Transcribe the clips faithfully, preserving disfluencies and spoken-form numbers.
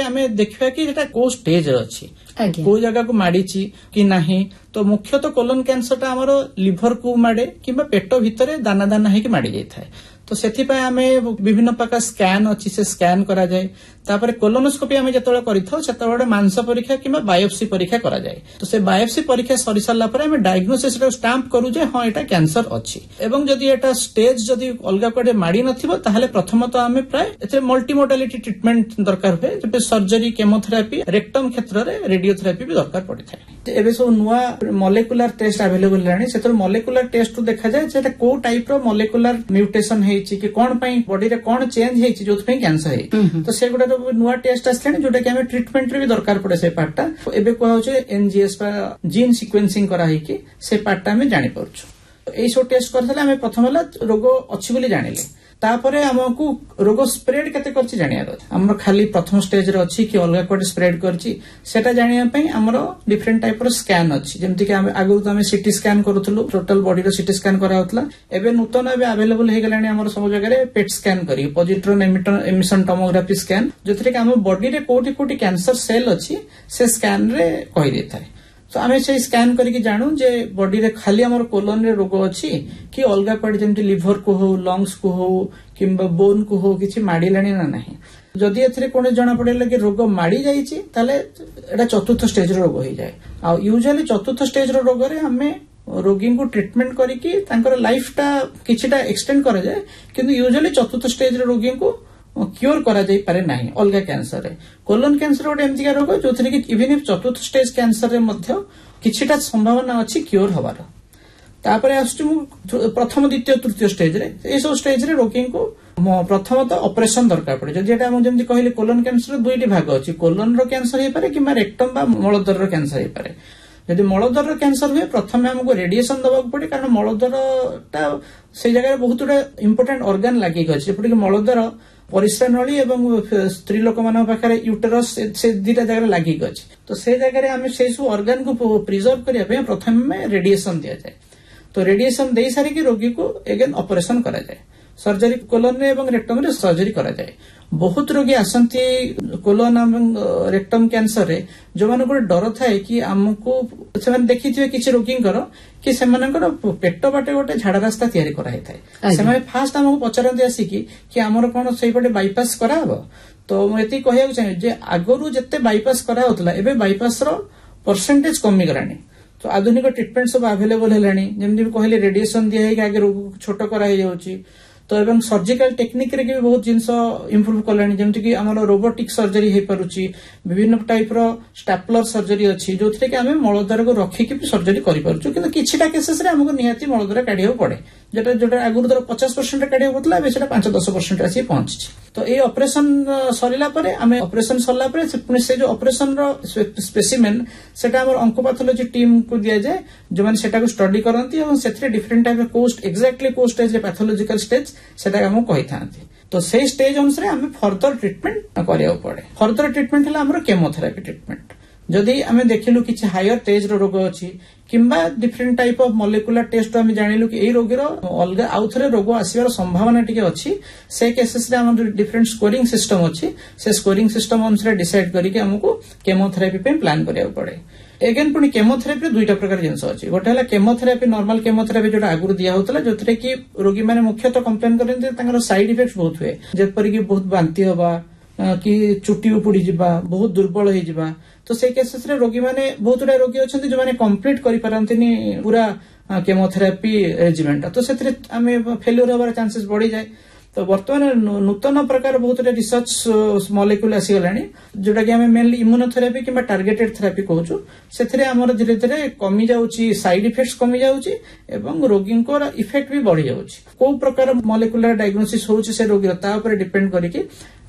आमे देखिबा कि जेटा को स्टेज अछि को जगह को माडीची कि नाही। तो मुख्यतः कोलन कैंसर टा हमरो लिवर को माडे किबा पेट भितरे दाना दाना हे कि माडी जाय थाए। तो सेथि पय आमे विभिन्न प्रकार स्कैन अछि से स्कैन करा जाय। तापर कोलोनोस्कोपी आमे जतळे करिथौ सेतळे मांस परीक्षा किबा बायोप्सी परीक्षा करा जाय। तो से बायोप्सी परीक्षा सरी सरला परे आमे डायग्नोसिस रे स्टैंप करू जे हां एटा कैंसर अछि। एवं जदि एटा स्टेज जदि अलगा कोडे माडी नथिबो ताहाले प्रथमत आमे प्राय एते मल्टी मोडालिटी ट्रीटमेंट दरकार होय जेते सर्जरी केमोथेरापी रेक्टम क्षेत्र रे रेडियोथेरापी भी दरकार पड़ी थाए। एबे सब नुवा मॉलिक्यूलर टेस्ट अवेलेबल लानी सेतर मॉलिक्यूलर टेस्ट तो देखा जाय जेटा को टाइप रो मॉलिक्यूलर म्यूटेशन हेछि कि कोन पई बॉडी रे कोन चेंज हेछि जोथ पई कैंसर हे। तो से गुडा नुवा टेस्ट आसलानी जोटा कि हमें ट्रीटमेंट रे भी दरकार पड़े से पार्टटा। एबे को होचे एनजीएस पा जीन सीक्वेंसिंग करा हे कि से पार्टटा में जानि परछु। एई सो टेस्ट करथले हमें प्रथम हला रोग अछि बोली जानिले तापरे हमकु रोग स्प्रेड केते करछि जानियार हमर खाली प्रथम स्टेज रे अछि कि अलगा कोड स्प्रेड करछि सेटा जानिया पई हमरो डिफरेंट टाइप रो स्कैन अछि। जेमति कि हम आगु तो हम सीटी स्कैन करथुलु टोटल बॉडी रो सीटी स्कैन करा होतला। एबे नूतन एबे अवेलेबल हे गेलानी हमर सब जगह रे पेट स्कैन करी पॉजिट्रॉन एमिशन टोमोग्राफी स्कैन जोथरे कि हम बॉडी रे कोटी कोटी कैंसर सेल अछि से स्कैन रे कहि देथाय। तो आमे से स्कैन करके जानू जे बॉडी रे खाली हमर कोलन रे रोग अछि कि अलगा कोडी जेमति लिवर को हो लंग्स को हो किंबा बोन को हो किछि माडी लानी ना नाही। जदि एथरे कोने जणा पडेला कि रोग माडी जाईछि ताले एटा चतुर्थ स्टेज रो रोग होई जाय। आ यूजुअली चतुर्थ स्टेज रो रोग रे हमें रोगी को ट्रीटमेंट करिकि तांकर लाइफ टा किछिटा एक्सटेंड करा जाय किंतु यूजुअली चतुर्थ स्टेज रो रोगी को क्योर करा जाई पारे नाही। अलगा कैंसर रे कोलन कैंसर गोटे एमती का रोग जोथरे कि इवन इफ चतुर्थ स्टेज कैंसर रे मध्य किछिटा संभावना अछि क्योर होबार। तापरे आसु प्रथम द्वितीय तृतीय स्टेज रे ए सब स्टेज रे रोगी को प्रथमत ऑपरेशन दरकार पड़े। जदि एटा हम जेमति कहले कोलन कैंसर दुईटी भाग अछि कोलन रो कैंसर हे पारे किबा रेक्टम बा मलद्वार रो कैंसर हे पारे। यदि मलद्वार रो कैंसर हुए प्रथम हमको रेडिएशन दबा पड़े कारण मलद्वार टा से जगह बहुत गुडे इंपोर्टेंट ऑर्गन लागि गछि जेपरि कि मलद्वार परिस्रा नळी एवं स्त्री लोक मान पाखरे यूटेरस से दीटा जगह लागि गछि। तो से जगह हमें से सब ऑर्गन को प्रिजर्व करिया पे प्रथम में रेडिएशन दिया जाए। तो रेडिएशन दे सारी कि रोगी को अगेन ऑपरेशन करा जाए। सर्जरी कोलन रे एवं रेक्टम रे सर्जरी करा जाए। बहुत रोगी आसंती कोलन एवं रेक्टम कैंसर रे जो मान को डर थाए कि हमको से माने देखिथिबे किछि रोगींकर कि से मानकर पेट बाटे गोटे झाड़ा रास्ता तयारी करा हे थाए। से माने फास्ट हमको पचरंती आसी कि कि हमर कोन सही पटे बाईपास करा हबो। तो म एति कहिया चाहे जे आगरु जत्ते बाईपास करा होतला एबे बाईपास रो परसेंटेज कमी गरानी। तो आधुनिक ट्रीटमेंट सब अवेलेबल हेलानी जेमति कहले रेडिएशन दिया हे कि आगे रोग छोटो करा हे जाउची। तो एवं सर्जिकल टेक्निक रे भी बहुत जिनस इंप्रूव कलानी जेमति कि हमर रोबोटिक सर्जरी हे परुची विभिन्न टाइप रो स्टैपलर सर्जरी अछि जोथरे कि हमें मलद्वार को रखि कि सर्जरी करि परछु। किंतु किछिटा केसेस रे हमको निहाती मलद्वार काढियो पड़े जेटा जेटा आगुर दर पचास परसेंट काढियो होतला एबे सेटा पाँच दस परसेंट आसी पहुंची। तो ए ऑपरेशन सरिला परे हमें ऑपरेशन सरला परे पुनी से जो ऑपरेशन रो स्पेसिमेन सेटा हमर ऑन्कोपैथोलॉजी टीम को दिया जाए जो माने सेटा को स्टडी करंती और सेथरे different type of coast exactly coast stage रे पैथोलॉजिकल स्टेज सेटा हम कहि थांती। तो से स्टेज अनुसार हमें फर्दर ट्रीटमेंट करिया पड़े। फर्दर ट्रीटमेंट हला हमर केमोथेरापी ट्रीटमेंट। जदि हमें देखिलु कि हायर स्टेज रो रोग अछि किंबा different type of molecular test हमें जानिलु कि एई रोगीर अलगा आउथरे रोग आसीबार संभावना टिके अछि से केसेस रे हमर डिफरेंट स्कोरिंग सिस्टम अछि से स्कोरिंग सिस्टम अनुसार डिसाइड करी कि हमको केमोथेरापी पे प्लान करिया पड़े। एगेन पुनी केमोथेरापी रे दुईटा प्रकार जिंस अछि। गोटे हला केमोथेरापी नॉर्मल केमोथेरापी जोटा आगुर दिया होतला जोथरे कि रोगी माने मुख्यतः कंप्लेन करन जे तांगर साइड इफेक्ट्स बहुत हुए जेपरि कि बहुत बांती होबा कि चुटी उपुड़ी जिबा बहुत दुर्बल हो जिबा। तो से केसेस रे रोगी माने बहुत गुडा रोगी अछंती जो माने कंप्लीट करि पारंतिनी पूरा केमोथेरापी रेजिमेंट। तो सेथरे हमें फेल्योर होबार चांसेस बढ़ी जाए। तो वर्तमान नूतन प्रकार बहुत रिसर्च मॉलिक्यूल आसी गलानी जोटा कि हमें मेनली इम्यूनोथेरापी किंबा टार्गेटेड थेरापी कहूछु सेथरे हमर धीरे धीरे कमी जाउची साइड इफेक्ट्स कमी जाउची एवं रोगी को इफेक्ट भी बढ़ी जाउची। को प्रकार मॉलिक्यूलर डायग्नोसिस होउची से रोगी ता ऊपर डिपेंड करिकि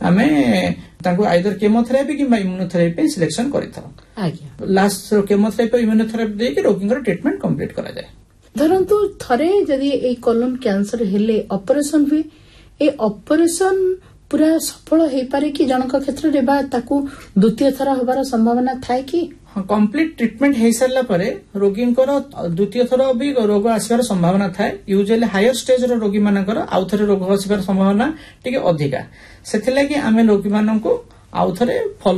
हमें तांको आइदर केमोथेरापी किंबा इम्यूनोथेरापी सिलेक्शन करिथाउ। आज्ञा लास्ट केमोथेरापी इम्यूनोथेरापी दे कि रोगी को ट्रीटमेंट कंप्लीट करा जाए। धरंतु थरे जदी ए कोलन कैंसर हेले ऑपरेशन हुए ए ऑपरेशन पूरा सफल हो पारे कि जनक क्षेत्र रे बा ताकू द्वितीय थर होबार संभावना थाए कि कंप्लीट ट्रीटमेंट हे सरला परे रोगी को द्वितीय थर भी रोग आसीबार संभावना थाए। यूजुअली हायर स्टेज रो रोगी मानकर आउ थरे रोग आसीबार संभावना टिके अधिका सेथिला कि आमे रोगी मानन को आउ थरे